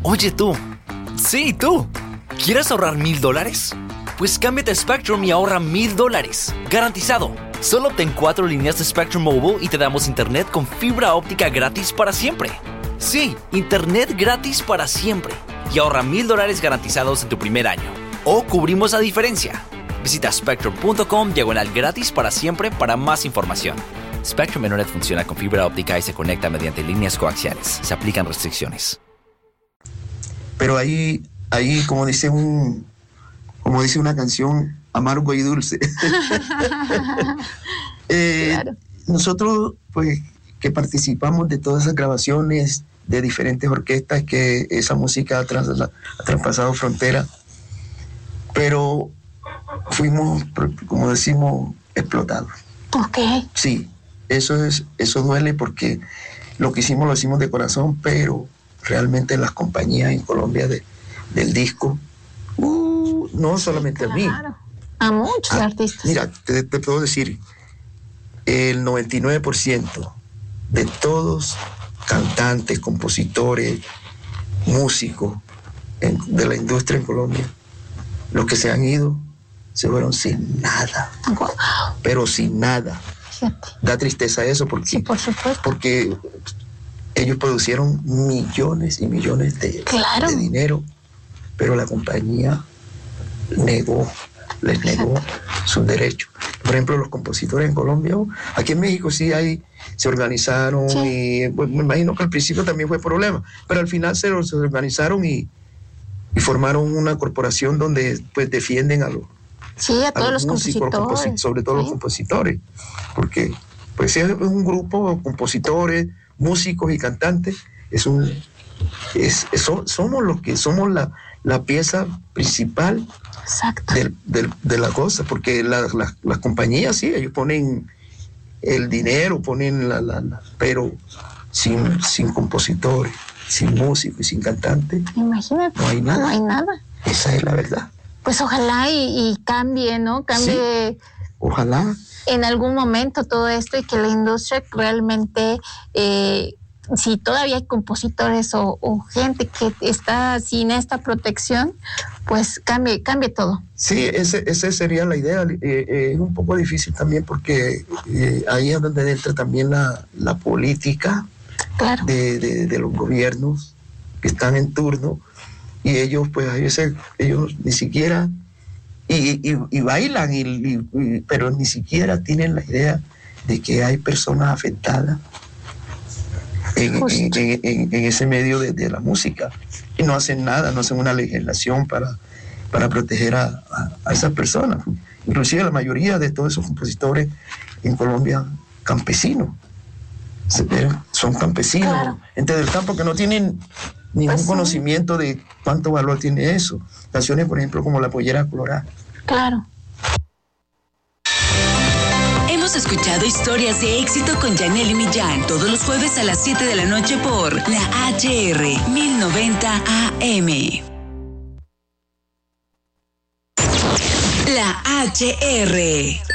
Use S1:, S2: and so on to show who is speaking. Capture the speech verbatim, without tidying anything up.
S1: Oye tú, sí tú, ¿quieres ahorrar mil dólares? Pues cámbiate a Spectrum y ahorra mil dólares, garantizado. Solo obtén cuatro líneas de Spectrum Mobile y te damos internet con fibra óptica gratis para siempre. Sí, internet gratis para siempre. Y ahorra mil dólares garantizados en tu primer año. O cubrimos la diferencia. Visita spectrum punto com diagonal gratis para siempre para más información. Spectrum Internet funciona con fibra óptica y se conecta mediante líneas coaxiales. Se aplican restricciones.
S2: Pero ahí, ahí como dice un, como dice una canción, amargo y dulce. eh, claro. Nosotros, pues, que participamos de todas esas grabaciones de diferentes orquestas, que esa música ha, trans, ha traspasado fronteras, pero fuimos, como decimos, explotados.
S3: Ok.
S2: Sí, eso es, eso duele porque lo que hicimos lo hicimos de corazón, pero realmente las compañías en Colombia de, del disco, uh, no solamente
S3: claro.
S2: a mí.
S3: A muchos
S2: a,
S3: artistas.
S2: Mira, te, te puedo decir, el noventa y nueve por ciento de todos cantantes, compositores, músicos en, de la industria en Colombia, los que se han ido, se fueron sin nada.
S3: Wow.
S2: Pero sin nada.
S3: Fíjate.
S2: Da tristeza eso porque,
S3: sí, por supuesto.
S2: porque ellos producieron millones y millones de,
S3: claro.
S2: de dinero, pero la compañía negó, les negó sus derechos. Por ejemplo, los compositores en Colombia, aquí en México sí hay, se organizaron sí. y pues, me imagino que al principio también fue problema, pero al final se, se organizaron y, y formaron una corporación donde pues defienden a los,
S3: sí, a todos
S2: a los,
S3: los
S2: músicos,
S3: compositores.
S2: Los sobre todo ¿sí? los compositores, porque pues es un grupo de compositores, músicos y cantantes, es un, es, es, somos los que somos la, la pieza principal del, del, de la cosa, porque las la, la compañías sí, ellos ponen el dinero, ponen la, la, la pero sin, sin compositores, sin músicos y sin cantantes,
S3: imagínate,
S2: no hay nada.
S3: No hay nada.
S2: Esa es la verdad.
S3: Pues ojalá y, y cambie, ¿no? Cambie.
S2: Sí, ojalá.
S3: En algún momento todo esto y que la industria realmente, eh, si todavía hay compositores o, o gente que está sin esta protección, pues cambie, cambie todo.
S2: Sí, ese, esa sería la idea. Eh, eh, es un poco difícil también porque eh, ahí es donde entra también la, la política
S3: claro.
S2: de, de, de los gobiernos que están en turno y ellos pues a veces ellos ni siquiera y, y, y bailan y, y, pero ni siquiera tienen la idea de que hay personas afectadas en, en, en, en ese medio de, de la música y no hacen nada, no hacen una legislación para, para proteger a, a, a esas personas. Inclusive la mayoría de todos esos compositores en Colombia campesinos son campesinos, claro. gente del campo que no tienen ningún pues sí. conocimiento de cuánto valor tiene eso. Canciones, por ejemplo, como La Pollera Colorada.
S3: Claro.
S4: Hemos escuchado historias de éxito con Yanely Millán todos los jueves a las siete de la noche por la H R mil noventa A M. La H R.